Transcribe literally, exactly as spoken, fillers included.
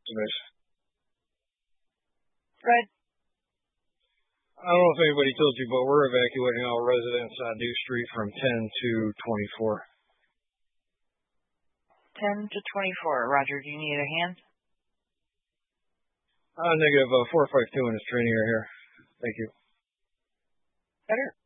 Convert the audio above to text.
Nice. Fred? I don't know if anybody told you, but we're evacuating all residents on New Street from ten to twenty-four. ten to twenty-four. Roger, do you need a hand? Uh, negative uh, four five two in his training area here. Thank you. Better.